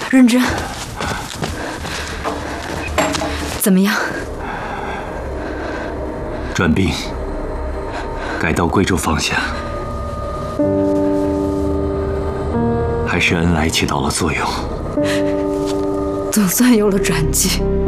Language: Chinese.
认真。怎么样？ 转兵改到贵州方向，还是恩来起到了作用。 总算有了转机。